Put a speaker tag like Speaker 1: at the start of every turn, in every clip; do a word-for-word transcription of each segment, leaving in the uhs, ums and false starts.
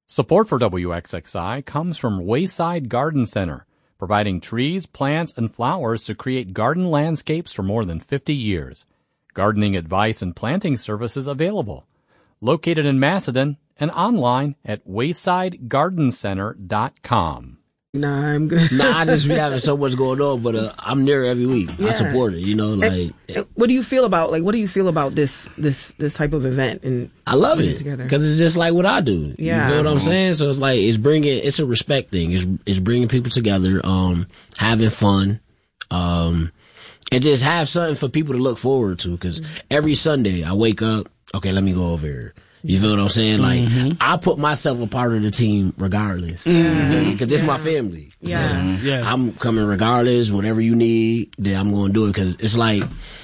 Speaker 1: Support for W X X I comes from Wayside Garden Center, providing trees, plants, and flowers to create garden landscapes for more than fifty years. Gardening advice and planting services available. Located in Macedon and online at wayside garden center dot com.
Speaker 2: Nah, I'm good.
Speaker 3: nah, I just be having so much going on, but uh, I'm there every week. Yeah. I support it, you know. Like,
Speaker 2: and, and what do you feel about like? What do you feel about this this this type of event? And
Speaker 3: I love it because it's just like what I do.
Speaker 2: Yeah,
Speaker 3: you know what I'm saying. So it's like it's bringing it's a respect thing. It's it's bringing people together, um, having fun, um, and just have something for people to look forward to. Because mm-hmm. every Sunday I wake up, okay, let me go over here. You feel what I'm saying? Like, mm-hmm. I put myself a part of the team regardless. Mm-hmm. Because it's yeah. my family.
Speaker 2: Yeah.
Speaker 3: So
Speaker 2: yeah.
Speaker 3: I'm coming regardless. Whatever you need, then I'm going to do it. Because it's like,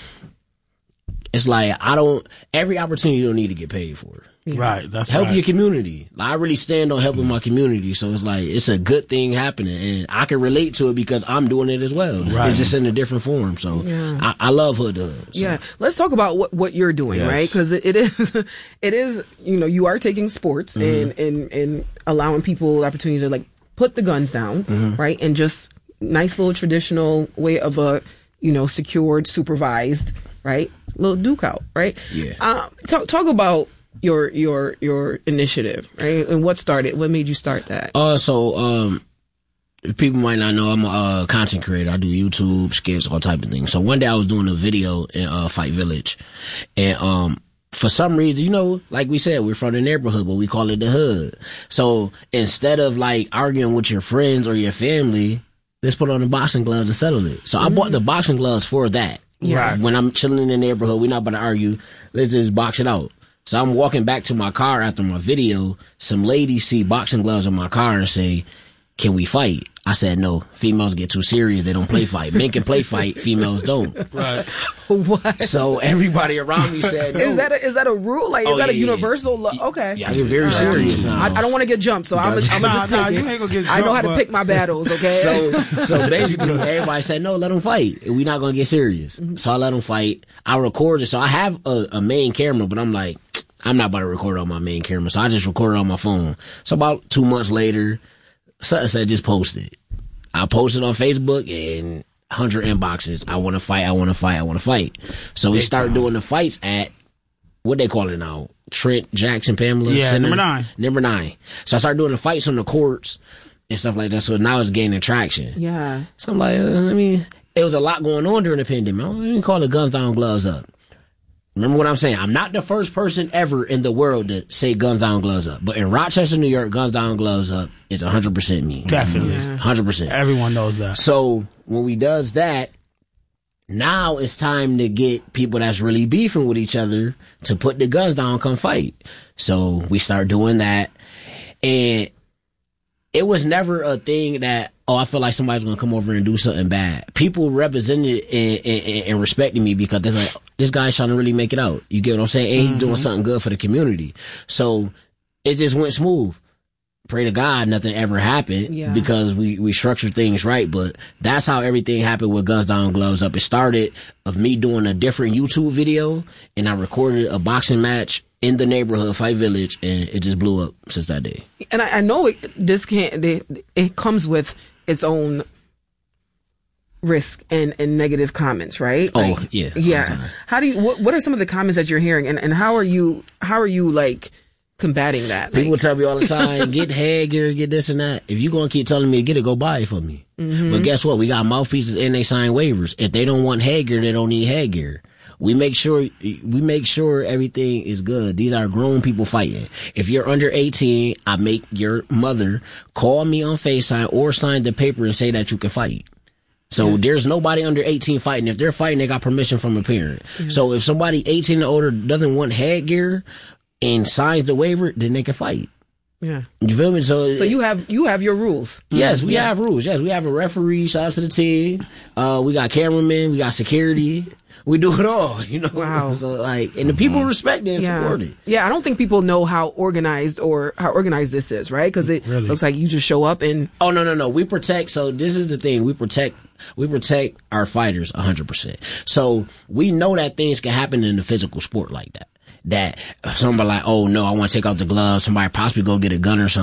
Speaker 3: it's like, I don't, every opportunity you don't need to get paid for.
Speaker 4: Yeah. Right. That's
Speaker 3: Help
Speaker 4: right.
Speaker 3: your community. Like, I really stand on helping my community. So it's like, it's a good thing happening. And I can relate to it because I'm doing it as well. Right. It's just in a different form. So yeah. I, I love Hood to Hood. So.
Speaker 2: Yeah. Let's talk about what, what you're doing, yes. right? Because it, it is, it is, you know, you are taking sports mm-hmm. and, and, and allowing people the opportunity to like put the guns down, mm-hmm. right? And just nice little traditional way of a, you know, secured, supervised, right? Little duke out, right?
Speaker 3: Yeah.
Speaker 2: Um, talk, talk about your your your initiative, right? And what started? What made you start that?
Speaker 3: Uh, so um, people might not know I'm a uh, content creator. I do YouTube skits, all type of things. So one day I was doing a video in uh, Fight Village, and um, for some reason, you know, like we said, we're from the neighborhood, but we call it the hood. So instead of like arguing with your friends or your family, let's put on the boxing gloves and settle it. So mm-hmm. I bought the boxing gloves for that.
Speaker 2: Yeah.
Speaker 3: When I'm chilling in the neighborhood, we're not about to argue. Let's just box it out. So I'm walking back to my car after my video. Some ladies see boxing gloves in my car and say, can we fight? I said, no, females get too serious. They don't play fight. Men can play fight. Females don't.
Speaker 4: Right.
Speaker 2: What?
Speaker 3: So everybody around me said, no.
Speaker 2: Is that a, is that a rule? Like,
Speaker 3: oh,
Speaker 2: is that
Speaker 3: yeah,
Speaker 2: a universal?
Speaker 3: yeah.
Speaker 2: Lo- okay.
Speaker 3: Yeah, I get very serious now.
Speaker 2: I, I don't want to get jumped, so I'm going to
Speaker 4: nah,
Speaker 2: just
Speaker 4: nah,
Speaker 2: take
Speaker 4: you
Speaker 2: it.
Speaker 4: ain't gonna get
Speaker 2: I know
Speaker 4: jumped,
Speaker 2: how to
Speaker 4: but...
Speaker 2: pick my battles, okay?
Speaker 3: So, so basically, everybody said, no, let them fight. We're not going to get serious. Mm-hmm. So I let them fight. I recorded. So I have a, a main camera, but I'm like, I'm not about to record on my main camera, so I just recorded on my phone. So about two months later, something said just post it. I posted on Facebook and one hundred inboxes. I want to fight, I want to fight, I want to fight. So we started doing the fights at, what they call it now? Trent, Jackson, Pamela
Speaker 4: yeah,
Speaker 3: Center.
Speaker 4: number nine.
Speaker 3: Number nine. So I started doing the fights on the courts and stuff like that. So now it's gaining traction.
Speaker 2: Yeah.
Speaker 3: So I'm like, uh, I mean, it was a lot going on during the pandemic. I don't even call it guns down, gloves up. Remember what I'm saying? I'm not the first person ever in the world to say guns down, gloves up. But in Rochester, New York, guns down, gloves up is one hundred percent me.
Speaker 4: Definitely.
Speaker 2: Yeah.
Speaker 3: one hundred percent.
Speaker 4: Everyone knows that.
Speaker 3: So when we does that, now it's time to get people that's really beefing with each other to put the guns down, come fight. So we start doing that. And it was never a thing that, oh, I feel like somebody's going to come over and do something bad. People represented and, and, and respected me because they're like, this guy's trying to really make it out. You get what I'm saying? And he's mm-hmm. doing something good for the community. So it just went smooth. Pray to God nothing ever happened
Speaker 2: yeah.
Speaker 3: because we, we structured things right. But that's how everything happened with Guns Down, Gloves Up. It started of me doing a different YouTube video, and I recorded a boxing match in the neighborhood, Fight Village, and it just blew up since that day.
Speaker 2: And I, I know it, this can't, they, it comes with its own risk and, and negative comments, right?
Speaker 3: Oh,
Speaker 2: like,
Speaker 3: yeah.
Speaker 2: Yeah. How do you, what, what are some of the comments that you're hearing, and, and how are you, how are you like combating that?
Speaker 3: People
Speaker 2: like,
Speaker 3: tell me all the time, get head gear, get this and that. If you gonna keep telling me to get it, go buy it for me. Mm-hmm. But guess what? We got mouthpieces and they sign waivers. If they don't want head gear, they don't need head gear. We make sure, we make sure everything is good. These are grown people fighting. If you're under eighteen, I make your mother call me on FaceTime or sign the paper and say that you can fight. So yeah. there's nobody under eighteen fighting. If they're fighting, they got permission from a parent. Mm-hmm. So if somebody eighteen and older doesn't want headgear and signs the waiver, then they can fight.
Speaker 2: Yeah.
Speaker 3: You feel me? So,
Speaker 2: so you have, you have your rules.
Speaker 3: Yes, we
Speaker 2: yeah.
Speaker 3: have rules. Yes, we have a referee. Shout out to the team. Uh, we got cameramen. We got security. We do it all, you know.
Speaker 2: Wow.
Speaker 3: So like, and the people respect it and
Speaker 2: yeah.
Speaker 3: support it.
Speaker 2: Yeah, I don't think people know how organized or how organized this is, right? Because it really? looks like you just show up and.
Speaker 3: Oh no no no! We protect. So this is the thing. We protect. We protect our fighters one hundred percent. So we know that things can happen in the physical sport like that. That somebody like, oh no, I want to take off the gloves. Somebody possibly go get a gun or something.